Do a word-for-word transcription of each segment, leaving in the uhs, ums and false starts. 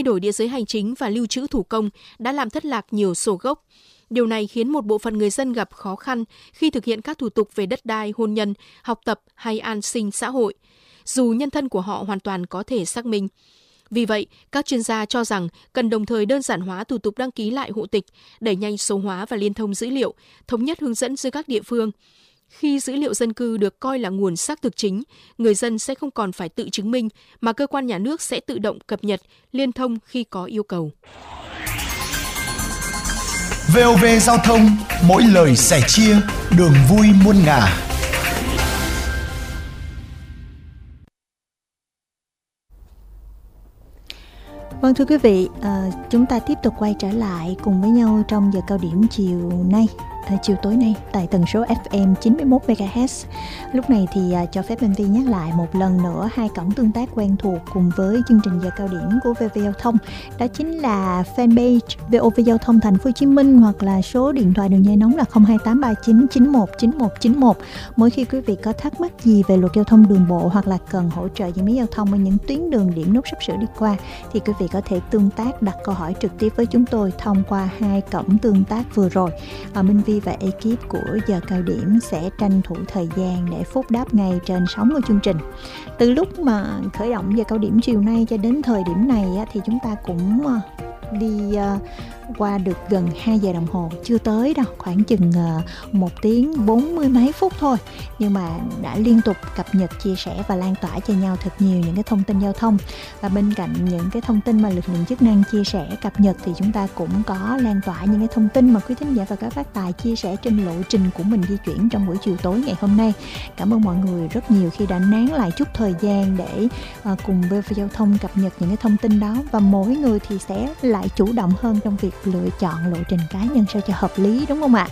thay đổi địa giới hành chính và lưu trữ thủ công đã làm thất lạc nhiều sổ gốc. Điều này khiến một bộ phận người dân gặp khó khăn khi thực hiện các thủ tục về đất đai, hôn nhân, học tập hay an sinh xã hội, dù nhân thân của họ hoàn toàn có thể xác minh. Vì vậy, các chuyên gia cho rằng cần đồng thời đơn giản hóa thủ tục đăng ký lại hộ tịch, đẩy nhanh số hóa và liên thông dữ liệu, thống nhất hướng dẫn giữa các địa phương. Khi dữ liệu dân cư được coi là nguồn xác thực chính, người dân sẽ không còn phải tự chứng minh, mà cơ quan nhà nước sẽ tự động cập nhật, liên thông khi có yêu cầu. vê o vê Giao thông, mỗi lời sẻ chia, đường vui muôn ngả. Vâng thưa quý vị, à, chúng ta tiếp tục quay trở lại cùng với nhau trong giờ cao điểm chiều nay, à, chiều tối nay tại tần số ép em chín mươi mốt mê ga héc. Lúc này thì à, cho phép Minh Vi nhắc lại một lần nữa hai cổng tương tác quen thuộc cùng với chương trình giờ cao điểm của vê vê Giao thông. Đó chính là fanpage vê o vê Giao thông Thành phố Hồ Chí Minh hoặc là số điện thoại đường dây nóng là không hai tám ba chín chín một chín một chín một. Mỗi khi quý vị có thắc mắc gì về luật giao thông đường bộ hoặc là cần hỗ trợ giải mí giao thông ở những tuyến đường điểm nút sắp sửa đi qua thì quý vị có thể tương tác, đặt câu hỏi trực tiếp với chúng tôi thông qua hai cổng tương tác vừa rồi. À, Minh Vi và ekip của giờ cao điểm sẽ tranh thủ thời gian để phúc đáp ngay trên sóng của chương trình. Từ lúc mà khởi động giờ cao điểm chiều nay cho đến thời điểm này á, thì chúng ta cũng đi uh, qua được gần hai giờ đồng hồ, chưa tới đâu, khoảng chừng uh, một tiếng bốn mươi mấy phút thôi, nhưng mà đã liên tục cập nhật, chia sẻ và lan tỏa cho nhau thật nhiều những cái thông tin giao thông. Và bên cạnh những cái thông tin mà lực lượng chức năng chia sẻ cập nhật thì chúng ta cũng có lan tỏa những cái thông tin mà quý thính giả và các phát tài chia sẻ trên lộ trình của mình di chuyển trong buổi chiều tối ngày hôm nay. Cảm ơn mọi người rất nhiều khi đã nán lại chút thời gian để uh, cùng vê vê Giao thông cập nhật những cái thông tin đó, và mỗi người thì sẽ lại chủ động hơn trong việc lựa chọn lộ trình cá nhân sao cho hợp lý, đúng không ạ?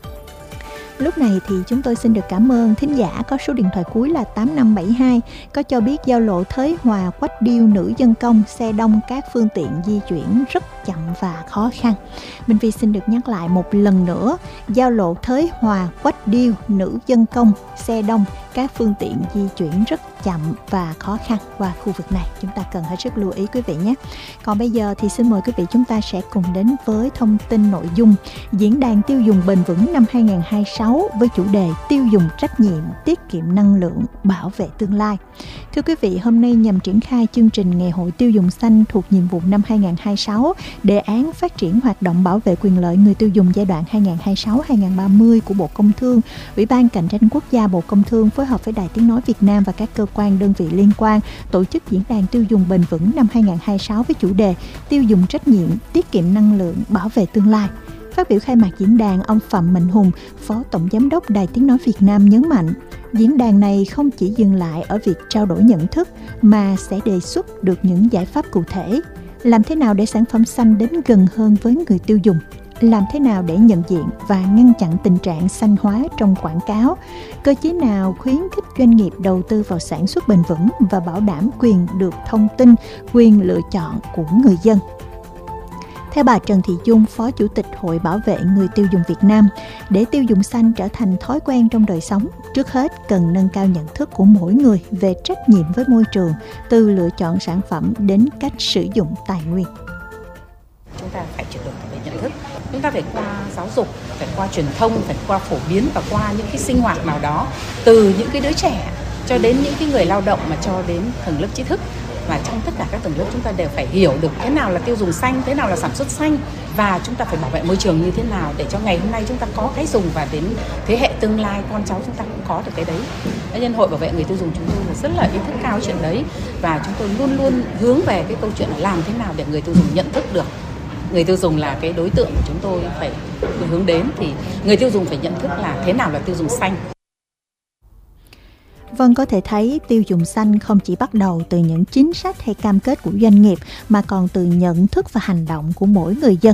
Lúc này thì chúng tôi xin được cảm ơn thính giả có số điện thoại cuối là tám năm bảy hai, có cho biết giao lộ Thới Hòa, Quách Điêu, Nữ Dân Công, xe đông, các phương tiện di chuyển rất chậm và khó khăn. Minh Vi xin được nhắc lại một lần nữa, giao lộ Thới Hòa, Quách Điêu, Nữ Dân Công, xe đông, các phương tiện di chuyển rất chậm và khó khăn qua khu vực này. Chúng ta cần hết sức lưu ý quý vị nhé. Còn bây giờ thì xin mời quý vị chúng ta sẽ cùng đến với thông tin nội dung Diễn đàn tiêu dùng bền vững năm hai không hai sáu với chủ đề tiêu dùng trách nhiệm, tiết kiệm năng lượng, bảo vệ tương lai. Thưa quý vị, hôm nay nhằm triển khai chương trình Ngày hội tiêu dùng xanh thuộc nhiệm vụ năm hai không hai sáu, đề án phát triển hoạt động bảo vệ quyền lợi người tiêu dùng giai đoạn hai nghìn không trăm hai mươi sáu đến hai nghìn không trăm ba mươi của Bộ Công Thương, Ủy ban Cạnh tranh Quốc gia Bộ Công Thương phối hợp với Đài Tiếng nói Việt Nam và các cơ quan đơn vị liên quan tổ chức diễn đàn tiêu dùng bền vững năm hai không hai sáu với chủ đề tiêu dùng trách nhiệm, tiết kiệm năng lượng, bảo vệ tương lai. Phát biểu khai mạc diễn đàn, ông Phạm Mạnh Hùng, Phó Tổng Giám đốc Đài Tiếng nói Việt Nam nhấn mạnh, diễn đàn này không chỉ dừng lại ở việc trao đổi nhận thức mà sẽ đề xuất được những giải pháp cụ thể. Làm thế nào để sản phẩm xanh đến gần hơn với người tiêu dùng? Làm thế nào để nhận diện và ngăn chặn tình trạng xanh hóa trong quảng cáo? Cơ chế nào khuyến khích doanh nghiệp đầu tư vào sản xuất bền vững và bảo đảm quyền được thông tin, quyền lựa chọn của người dân? Theo bà Trần Thị Dung, Phó Chủ tịch Hội Bảo vệ Người tiêu dùng Việt Nam, để tiêu dùng xanh trở thành thói quen trong đời sống, trước hết cần nâng cao nhận thức của mỗi người về trách nhiệm với môi trường, từ lựa chọn sản phẩm đến cách sử dụng tài nguyên. Chúng ta phải chuyển đổi về nhận thức. Chúng ta phải qua giáo dục, phải qua truyền thông, phải qua phổ biến và qua những cái sinh hoạt nào đó, từ những cái đứa trẻ cho đến những cái người lao động mà cho đến tầng lớp trí thức. Và trong tất cả các tầng lớp chúng ta đều phải hiểu được thế nào là tiêu dùng xanh, thế nào là sản xuất xanh, và chúng ta phải bảo vệ môi trường như thế nào để cho ngày hôm nay chúng ta có cái dùng và đến thế hệ tương lai con cháu chúng ta cũng có được cái đấy. Nhân Hội Bảo vệ Người tiêu dùng chúng tôi là rất là ý thức cao chuyện đấy, và chúng tôi luôn luôn hướng về cái câu chuyện là làm thế nào để người tiêu dùng nhận thức được. Người tiêu dùng là cái đối tượng của chúng tôi phải hướng đến, thì người tiêu dùng phải nhận thức là thế nào là tiêu dùng xanh. Vâng, có thể thấy tiêu dùng xanh không chỉ bắt đầu từ những chính sách hay cam kết của doanh nghiệp mà còn từ nhận thức và hành động của mỗi người dân.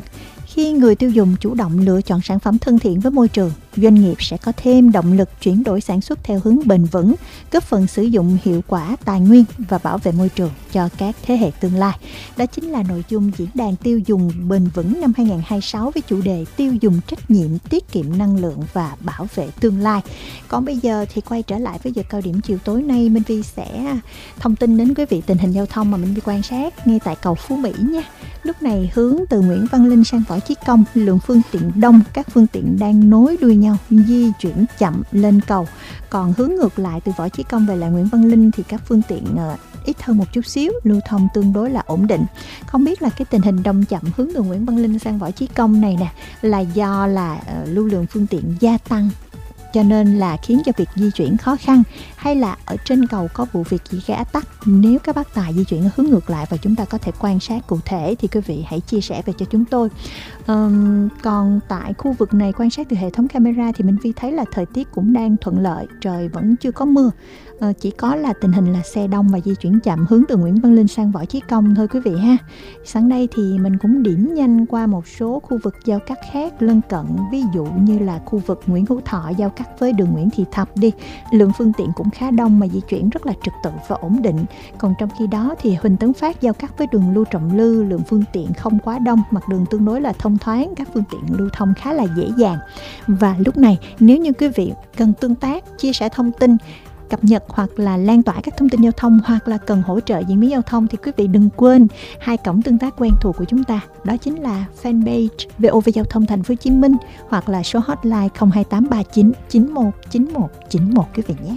Khi người tiêu dùng chủ động lựa chọn sản phẩm thân thiện với môi trường, doanh nghiệp sẽ có thêm động lực chuyển đổi sản xuất theo hướng bền vững, góp phần sử dụng hiệu quả tài nguyên và bảo vệ môi trường cho các thế hệ tương lai. Đó chính là nội dung diễn đàn tiêu dùng bền vững năm hai không hai sáu với chủ đề tiêu dùng trách nhiệm, tiết kiệm năng lượng và bảo vệ tương lai. Còn bây giờ thì quay trở lại với giờ cao điểm chiều tối nay, Minh Vi sẽ thông tin đến quý vị tình hình giao thông mà Minh Vi quan sát ngay tại cầu Phú Mỹ nha. Lúc này hướng từ Nguyễn Văn Linh sang Võ Chí Công, lượng phương tiện đông, các phương tiện đang nối đuôi nhau di chuyển chậm lên cầu. Còn hướng ngược lại từ Võ Chí Công về lại Nguyễn Văn Linh thì các phương tiện uh, ít hơn một chút xíu, lưu thông tương đối là ổn định. Không biết là cái tình hình đông chậm hướng từ Nguyễn Văn Linh sang Võ Chí Công này nè là do là uh, lưu lượng phương tiện gia tăng cho nên là khiến cho việc di chuyển khó khăn, hay là ở trên cầu có vụ việc gì gây ách tắc? Nếu các bác tài di chuyển ở hướng ngược lại và chúng ta có thể quan sát cụ thể thì quý vị hãy chia sẻ về cho chúng tôi. Um, còn tại khu vực này quan sát từ hệ thống camera thì Minh Vi thấy là thời tiết cũng đang thuận lợi, trời vẫn chưa có mưa. Uh, chỉ có là tình hình là xe đông và di chuyển chậm hướng từ Nguyễn Văn Linh sang Võ Chí Công thôi quý vị ha. Sáng nay thì mình cũng điểm nhanh qua một số khu vực giao cắt khác lân cận, ví dụ như là khu vực Nguyễn Hữu Thọ giao cắt với đường Nguyễn Thị Thập đi. Lượng phương tiện cũng khá đông mà di chuyển rất là trật tự và ổn định. Còn trong khi đó thì Huỳnh Tấn Phát giao cắt với đường Lưu Trọng Lư, lượng phương tiện không quá đông, mặt đường tương đối là thông thoáng, các phương tiện lưu thông khá là dễ dàng. Và lúc này nếu như quý vị cần tương tác, chia sẻ thông tin, cập nhật hoặc là lan tỏa các thông tin giao thông, hoặc là cần hỗ trợ diễn biến giao thông thì quý vị đừng quên hai cổng tương tác quen thuộc của chúng ta, đó chính là fanpage vê o vê Giao thông Thành phố Hồ Chí Minh hoặc là số hotline không hai tám ba chín chín một chín một chín một quý vị nhé.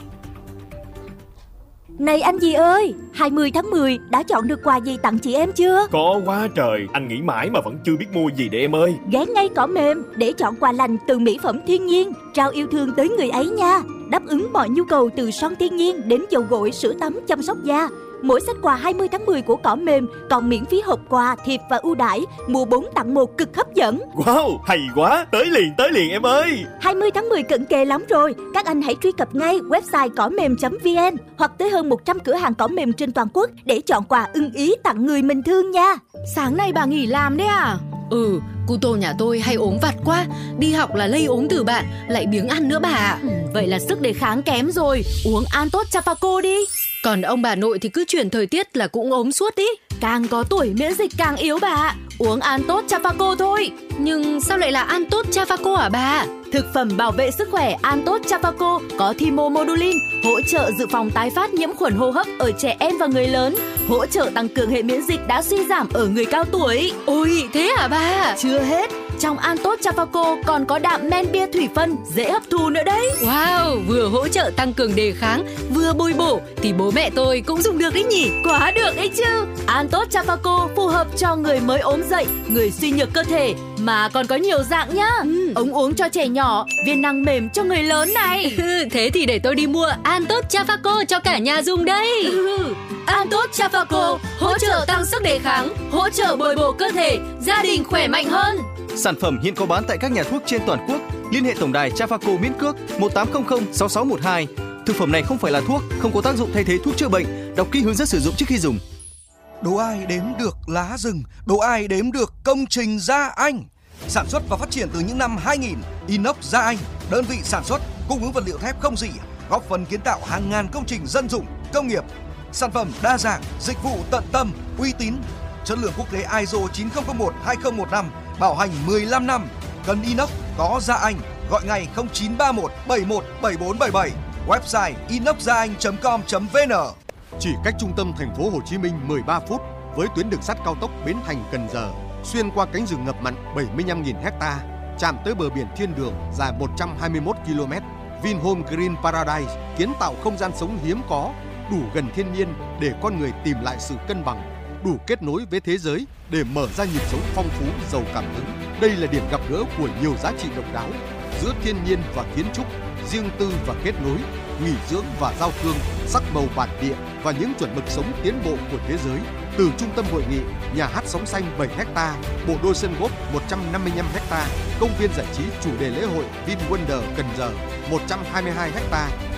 Này anh gì ơi, hai mươi tháng mười đã chọn được quà gì tặng chị em chưa? Có quá trời, anh nghĩ mãi mà vẫn chưa biết mua gì để em ơi. Ghé ngay Cỏ Mềm để chọn quà lành từ mỹ phẩm thiên nhiên, trao yêu thương tới người ấy nha. Đáp ứng mọi nhu cầu từ son thiên nhiên đến dầu gội, sữa tắm, chăm sóc da. Mỗi set quà hai mươi tháng mười của Cỏ Mềm còn miễn phí hộp quà, thiệp và ưu đãi, mua bốn tặng một cực hấp dẫn. Wow, hay quá, tới liền tới liền em ơi. hai mươi tháng mười cận kề lắm rồi, các anh hãy truy cập ngay website cỏ mềm chấm vn hoặc tới hơn một trăm cửa hàng cỏ mềm trên toàn quốc để chọn quà ưng ý tặng người mình thương nha. Sáng nay bà nghỉ làm đấy à? Ừ, cu tô nhà tôi hay ốm vặt quá, đi học là lây ốm từ bạn, lại biếng ăn nữa bà ạ. Ừ, vậy là sức đề kháng kém rồi, uống Antot Chafaco đi. Còn ông bà nội thì cứ chuyển thời tiết là cũng ốm suốt ý. Càng có tuổi miễn dịch càng yếu bà ạ, uống Antot Chafaco thôi. Nhưng sao lại là Antot Chafaco hả bà? Thực phẩm bảo vệ sức khỏe Antot Chafaco có thymomodulin, hỗ trợ dự phòng tái phát nhiễm khuẩn hô hấp ở trẻ em và người lớn, hỗ trợ tăng cường hệ miễn dịch đã suy giảm ở người cao tuổi. Ôi, thế hả bà? Chưa hết, trong Antot Chafaco còn có đạm men bia thủy phân, dễ hấp thu nữa đấy. Wow, vừa hỗ trợ tăng cường đề kháng, vừa bồi bổ thì bố mẹ tôi cũng dùng được đấy nhỉ? Quá được ấy chứ. Antot Chafaco phù hợp cho người mới ốm dậy, người suy nhược cơ thể, mà còn có nhiều dạng nhá. Ừ. Ống uống cho trẻ nhỏ, viên nang mềm cho người lớn này. Thế thì để tôi đi mua Antot Chafaco cho cả nhà dùng đây. Ừ. Antot Chafaco hỗ trợ tăng sức đề kháng, hỗ trợ bồi bổ cơ thể, gia đình khỏe mạnh hơn. Sản phẩm hiện có bán tại các nhà thuốc trên toàn quốc. Liên hệ tổng đài Chafaco miễn cước một tám không không sáu sáu một hai. Thực phẩm này không phải là thuốc, không có tác dụng thay thế thuốc chữa bệnh. Đọc kỹ hướng dẫn sử dụng trước khi dùng. Đồ ai đếm được lá rừng, đồ ai đếm được công trình Gia Anh. Sản xuất và phát triển từ những năm hai nghìn, Inox Gia Anh, đơn vị sản xuất, cung ứng vật liệu thép không rỉ, góp phần kiến tạo hàng ngàn công trình dân dụng, công nghiệp. Sản phẩm đa dạng, dịch vụ tận tâm, uy tín, chất lượng quốc tế i ét o chín không không một hai không một năm, bảo hành mười lăm năm. Cần inox có Gia Anh, gọi ngay không chín ba một bảy một bảy bốn bảy bảy, website inox gia anh chấm com chấm vn. Chỉ cách trung tâm thành phố Hồ Chí Minh mười ba phút với tuyến đường sắt cao tốc Bến Thành - Cần Giờ, xuyên qua cánh rừng ngập mặn bảy mươi lăm nghìn héc-ta, chạm tới bờ biển thiên đường dài một trăm hai mươi mốt ki lô mét. Vinhome Green Paradise kiến tạo không gian sống hiếm có, đủ gần thiên nhiên để con người tìm lại sự cân bằng, đủ kết nối với thế giới để mở ra nhịp sống phong phú, giàu cảm hứng. Đây là điểm gặp gỡ của nhiều giá trị độc đáo giữa thiên nhiên và kiến trúc, riêng tư và kết nối, nghỉ dưỡng và giao thương, sắc màu bản địa và những chuẩn mực sống tiến bộ của thế giới. Từ trung tâm hội nghị, nhà hát sóng xanh bảy héc-ta, bộ đôi sân golf một trăm năm mươi lăm héc-ta, công viên giải trí chủ đề lễ hội VinWonder Cần Giờ một trăm hai mươi hai héc-ta,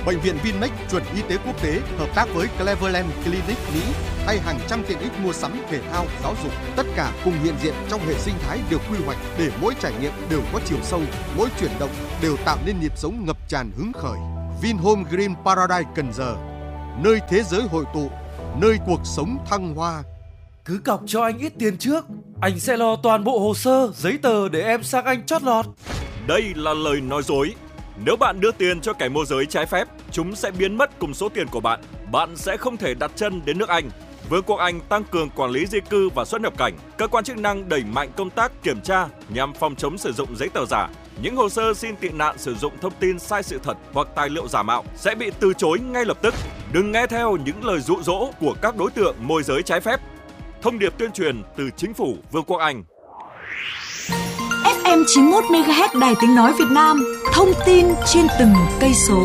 Bệnh viện Vinmec chuẩn y tế quốc tế hợp tác với Cleveland Clinic Mỹ hay hàng trăm tiện ích mua sắm, thể thao, giáo dục, tất cả cùng hiện diện trong hệ sinh thái được quy hoạch để mỗi trải nghiệm đều có chiều sâu, mỗi chuyển động đều tạo nên nhịp sống ngập tràn hứng khởi. Vinhome Green Paradise Cần Giờ, nơi thế giới hội tụ, nơi cuộc sống thăng hoa. Cứ cọc cho anh ít tiền trước, anh sẽ lo toàn bộ hồ sơ, giấy tờ để em sang Anh chót lọt. Đây là lời nói dối. Nếu bạn đưa tiền cho kẻ môi giới trái phép, chúng sẽ biến mất cùng số tiền của bạn. Bạn sẽ không thể đặt chân đến nước Anh. Vương quốc Anh tăng cường quản lý di cư và xuất nhập cảnh. Cơ quan chức năng đẩy mạnh công tác kiểm tra nhằm phòng chống sử dụng giấy tờ giả. Những hồ sơ xin tị nạn sử dụng thông tin sai sự thật hoặc tài liệu giả mạo sẽ bị từ chối ngay lập tức. Đừng nghe theo những lời dụ dỗ của các đối tượng môi giới trái phép. Thông điệp tuyên truyền từ Chính phủ Vương quốc Anh. ép em chín mươi mốt mê ga héc Đài Tiếng Nói Việt Nam, thông tin trên từng cây số.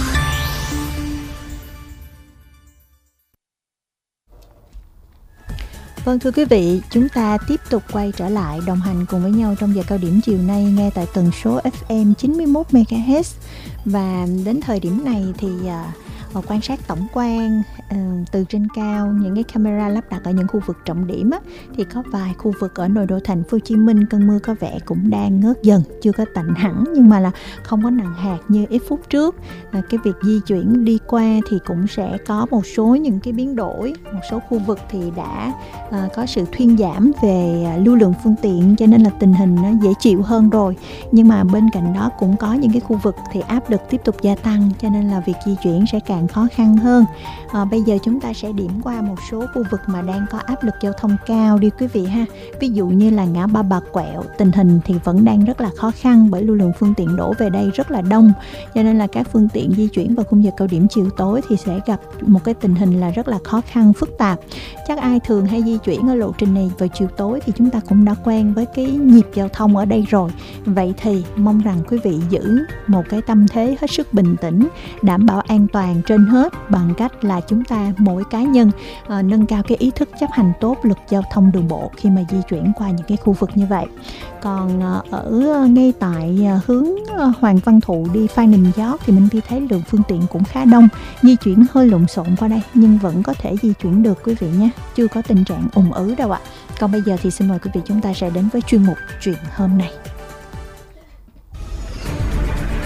Vâng, thưa quý vị, chúng ta tiếp tục quay trở lại đồng hành cùng với nhau trong giờ cao điểm chiều nay nghe tại tần số ép em chín mươi mốt mê ga héc. Và đến thời điểm này thì uh, quan sát tổng quan uh, từ trên cao những cái camera lắp đặt ở những khu vực trọng điểm á, thì có vài khu vực ở nội đô thành phố Hồ Chí Minh cơn mưa có vẻ cũng đang ngớt dần, chưa có tạnh hẳn nhưng mà là không có nặng hạt như ít phút trước. À, cái việc di chuyển đi qua thì cũng sẽ có một số những cái biến đổi, một số khu vực thì đã à, có sự thuyên giảm về à, lưu lượng phương tiện, cho nên là tình hình nó dễ chịu hơn rồi. Nhưng mà bên cạnh đó cũng có những cái khu vực thì áp lực tiếp tục gia tăng, cho nên là việc di chuyển sẽ càng khó khăn hơn. À, bây giờ chúng ta sẽ điểm qua một số khu vực mà đang có áp lực giao thông cao đi quý vị ha. Ví dụ như là ngã ba Bà Quẹo, tình hình thì vẫn đang rất là khó khăn bởi lưu lượng phương tiện đổ về đây rất là đông, cho nên là các phương tiện di chuyển vào khung giờ cao điểm chiều tối thì sẽ gặp một cái tình hình là rất là khó khăn, phức tạp. Chắc ai thường hay di chuyển ở lộ trình này vào chiều tối thì chúng ta cũng đã quen với cái nhịp giao thông ở đây rồi. Vậy thì mong rằng quý vị giữ một cái tâm thế hết sức bình tĩnh, đảm bảo an toàn trên hết bằng cách là chúng ta mỗi cá nhân à, nâng cao cái ý thức chấp hành tốt luật giao thông đường bộ khi mà di chuyển qua những cái khu vực như vậy. Còn à, ở ngay tại à, hướng à, Hoàng Văn Thụ đi Phan Đình Giót thì mình thấy lượng phương tiện cũng khá đông, di chuyển hơi lộn xộn qua đây nhưng vẫn có thể di chuyển được quý vị nhé, chưa có tình trạng ùn ứ đâu ạ. Còn bây giờ thì xin mời quý vị chúng ta sẽ đến với chuyên mục Chuyện hôm nay.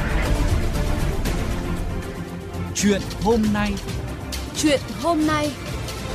Chuyện hôm nay. Chuyện hôm nay.